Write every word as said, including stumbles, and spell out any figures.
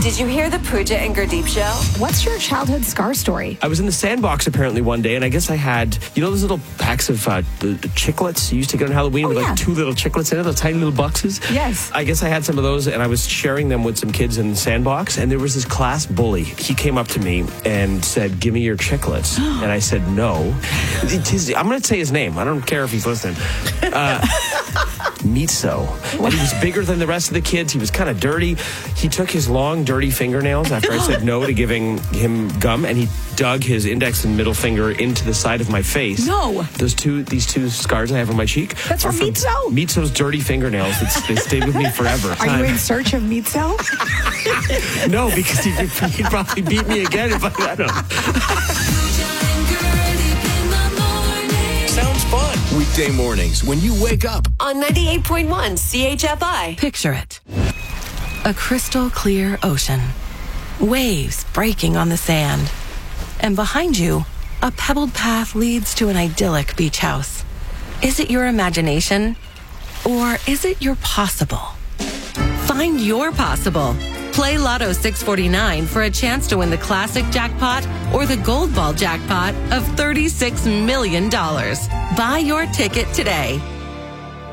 Did you hear the Pooja and Gurdeep show? What's your childhood scar story? I was in the sandbox apparently one day, and I guess I had, you know those little packs of uh, the, the chiclets you used to get on Halloween oh, with yeah. like two little chiclets in it, those tiny little boxes? Yes. I guess I had some of those, and I was sharing them with some kids in the sandbox, and there was this class bully. He came up to me and said, "Give me your chiclets." And I said, "No." It is, I'm going to say his name. I don't care if he's listening. Uh, Mitso. And he was bigger than the rest of the kids. He was kind of dirty. He took his long, dirty fingernails after I said no to giving him gum, and he dug his index and middle finger into the side of my face. No. Those two, these two scars I have on my cheek. That's are from Mitso? Mitso's dirty fingernails. It's, they stayed with me forever. Are you in search of Mitso? No, because he'd, he'd probably beat me again if I let him. Sounds fun. Weekday mornings when you wake up. On ninety-eight point one C H F I. Picture it. A crystal clear ocean. Waves breaking on the sand. And behind you, a pebbled path leads to an idyllic beach house. Is it your imagination? Or is it your possible? Find your possible. Play Lotto six forty-nine for a chance to win the classic jackpot or the gold ball jackpot of thirty-six million dollars. Buy your ticket today